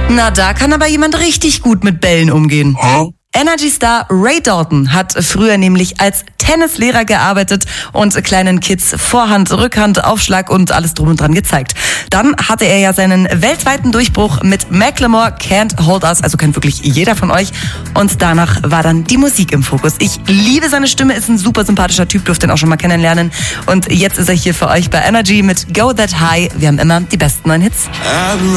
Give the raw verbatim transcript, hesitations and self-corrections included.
Na, da kann aber jemand richtig gut mit Bällen umgehen. Hä? Energy-Star Ray Dalton hat früher nämlich als Tennislehrer gearbeitet und kleinen Kids Vorhand, Rückhand, Aufschlag und alles drum und dran gezeigt. Dann hatte er ja seinen weltweiten Durchbruch mit Macklemore, Can't Hold Us, also kennt wirklich jeder von euch. Und danach war dann die Musik im Fokus. Ich liebe seine Stimme, ist ein super sympathischer Typ, durfte ihn auch schon mal kennenlernen. Und jetzt ist er hier für euch bei Energy mit Go That High. Wir haben immer die besten neuen Hits.